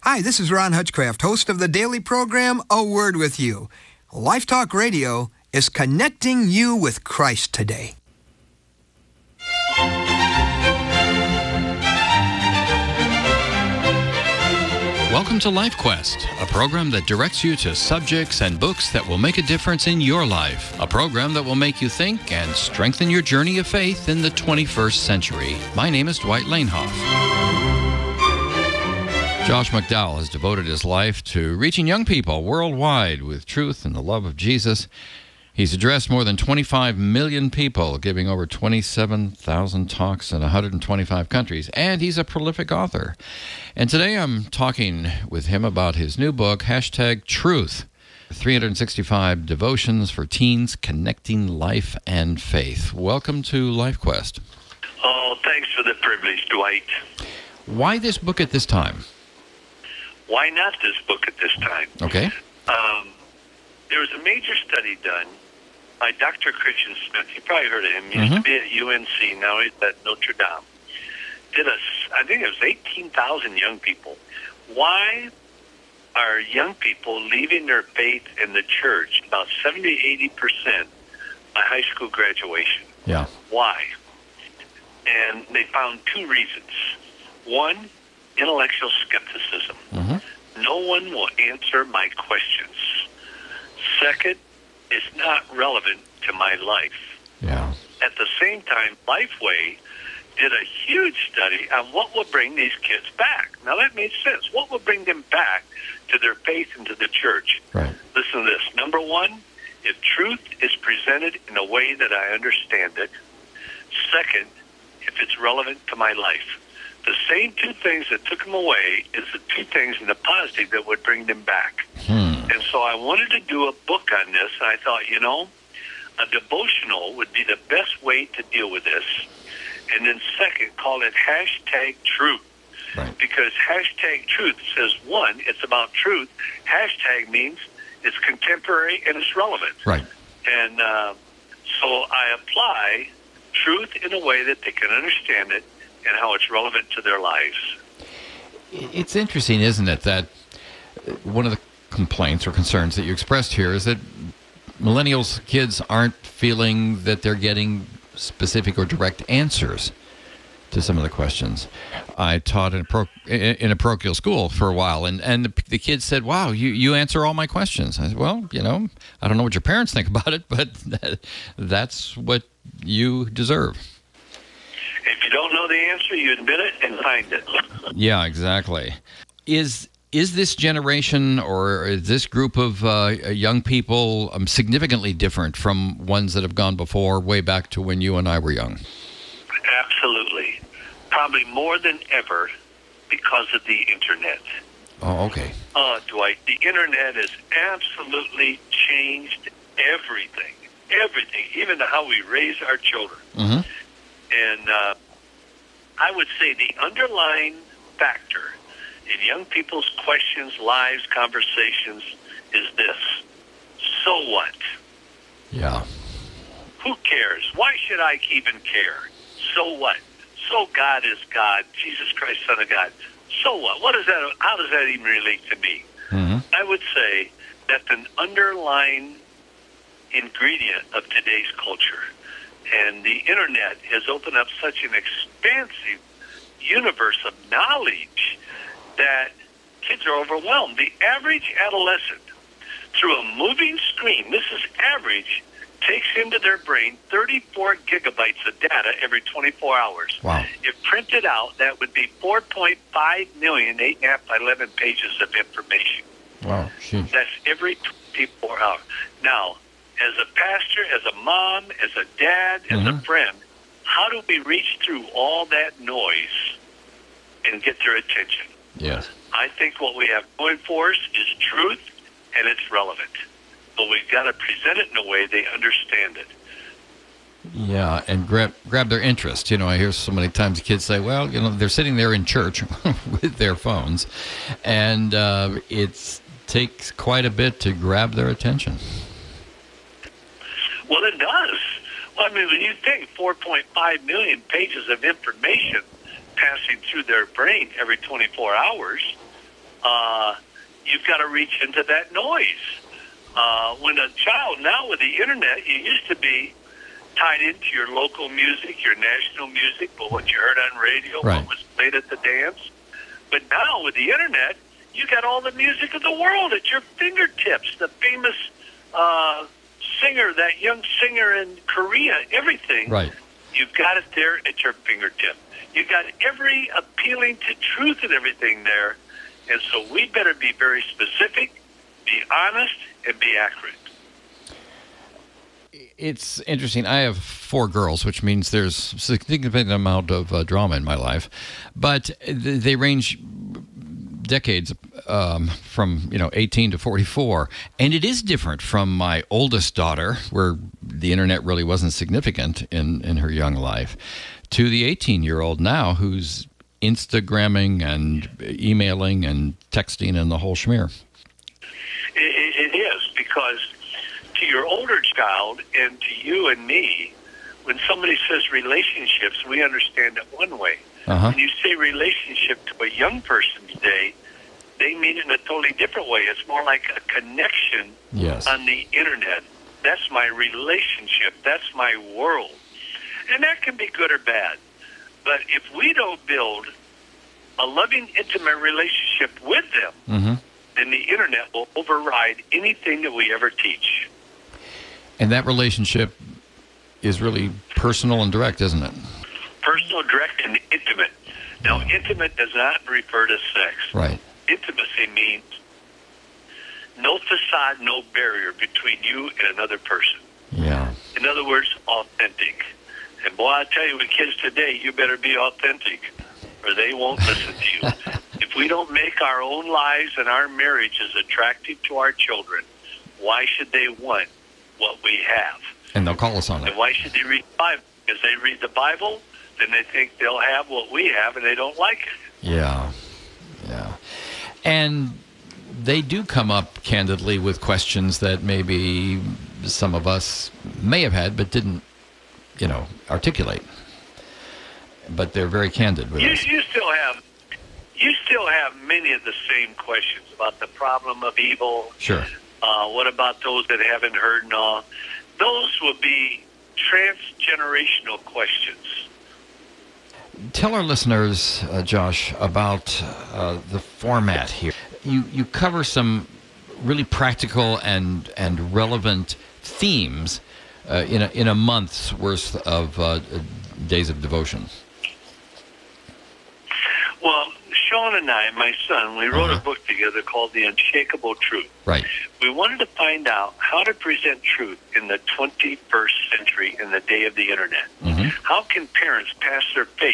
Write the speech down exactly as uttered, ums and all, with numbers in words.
Hi, this is Ron Hutchcraft, host of the daily program, A Word With You. Life Talk Radio is connecting you with Christ today. Welcome to Life Quest, a program that directs you to subjects and books that will make a difference in your life. A program that will make you think and strengthen your journey of faith in the twenty-first century. My name is Dwight Lanehoff. Josh McDowell has devoted his life to reaching young people worldwide with truth and the love of Jesus. He's addressed more than twenty-five million people, giving over twenty-seven thousand talks in one hundred twenty-five countries, and he's a prolific author. And today I'm talking with him about his new book, Hashtag Truth, three hundred sixty-five Devotions for Teens Connecting Life and Faith. Welcome to Life Quest. Oh, thanks for the privilege, Dwight. Why this book at this time? Why not this book at this time? Okay. Um, there was a major study done by Doctor Christian Smith. You probably heard of him. He used Mm-hmm. to be at U N C. Now he's at Notre Dame. Did a, I think it was eighteen thousand young people. Why are young people leaving their faith in the church about seventy, eighty percent by high school graduation? Yeah. Why? And they found two reasons. One, intellectual skepticism. Mm-hmm. No one will answer my questions. Second, it's not relevant to my life. Yeah. At the same time, Lifeway did a huge study on what will bring these kids back. Now, that made sense. What will bring them back to their faith and to the church? Right. Listen to this. Number one, if truth is presented in a way that I understand it. Second, if it's relevant to my life. The same two things that took them away is the two things in the positive that would bring them back. Hmm. And so I wanted to do a book on this, and I thought, you know, a devotional would be the best way to deal with this. And then second, call it Hashtag Truth. Right. Because Hashtag Truth says, one, it's about truth. Hashtag means it's contemporary and it's relevant. Right. And uh, so I apply truth in a way that they can understand it and how it's relevant to their lives. It's interesting, isn't it, that one of the complaints or concerns that you expressed here is that millennials, kids aren't feeling that they're getting specific or direct answers to some of the questions. I taught in a, pro, in a parochial school for a while, and, and the, the kids said, wow, you, you answer all my questions. I said, well, you know, I don't know what your parents think about it, but that, that's what you deserve. If you don't know the answer, you admit it and find it. Yeah, exactly. Is is this generation or is this group of uh, young people um, significantly different from ones that have gone before, way back to when you and I were young? Absolutely. Probably more than ever because of the Internet. Oh, okay. Uh, Dwight, the Internet has absolutely changed everything. Everything, even how we raise our children. Mm-hmm. And uh, I would say the underlying factor in young people's questions, lives, conversations is this. So what? Yeah. Who cares? Why should I even care? So what? So God is God, Jesus Christ, Son of God. So what? What is that? How does that even relate to me? Mm-hmm. I would say that's an underlying ingredient of today's culture. And the Internet has opened up such an expansive universe of knowledge that kids are overwhelmed. The average adolescent, through a moving screen, this is average, takes into their brain thirty-four gigabytes of data every twenty-four hours. Wow. If printed out, that would be four point five million, eight and a half by eleven pages of information. Wow. Sheesh. That's every twenty-four hours. Now, as a pastor, as a mom, as a dad, as Mm-hmm. a friend, how do we reach through all that noise and get their attention? Yes. I think what we have going for us is truth, and it's relevant. But we've got to present it in a way they understand it. Yeah, and grab grab their interest. You know, I hear so many times kids say, well, you know, they're sitting there in church with their phones, and uh, it takes quite a bit to grab their attention. Well, it does. Well, I mean, when you think four point five million pages of information passing through their brain every twenty-four hours, uh, you've got to reach into that noise. Uh, when a child, now with the internet, you used to be tied into your local music, your national music, but what you heard on radio, right. what was played at the dance. But now with the internet, you got all the music of the world at your fingertips. The famous uh, singer, that young singer in Korea, everything. Right. You've got it there at your fingertip. You've got every appealing to truth and everything there. And so we better be very specific, be honest, and be accurate. It's interesting. I have four girls, which means there's a significant amount of uh, drama in my life, but they range decades um, from you know eighteen to forty-four, and it is different from my oldest daughter, where the internet really wasn't significant in in her young life, to the eighteen-year-old now who's Instagramming and emailing and texting and the whole schmear. It, it is, because to your older child and to you and me, when somebody says relationships, we understand it one way. Uh-huh. When you say relationship to a young person today, they mean it in a totally different way. It's more like a connection yes. on the internet. That's my relationship. That's my world. And that can be good or bad. But if we don't build a loving, intimate relationship with them, mm-hmm. then the internet will override anything that we ever teach. And that relationship is really personal and direct, isn't it? Personal, direct, and intimate. Now, yeah. intimate does not refer to sex. Right. Intimacy means no facade, no barrier between you and another person. Yeah. In other words, authentic. And boy, I tell you, with kids today, you better be authentic, or they won't listen to you. If we don't make our own lives and our marriages attractive to our children, why should they want what we have? And they'll call us on it. And why should they read the Bible? Because they read the Bible, then they think they'll have what we have, and they don't like it. Yeah, yeah. And they do come up candidly with questions that maybe some of us may have had but didn't, you know, articulate. But they're very candid with you, us. You still have, you still have many of the same questions about the problem of evil. Sure. Uh, what about those that haven't heard and all? Those will be transgenerational questions. Tell our listeners, uh, Josh, about uh, the format here. You you cover some really practical and and relevant themes uh, in a in a month's worth of uh, days of devotion. Well, Sean and I, my son, we wrote uh-huh. a book together called The Unshakable Truth. Right. We wanted to find out how to present truth in the twenty-first century, in the day of the internet. Mm-hmm. How can parents pass their faith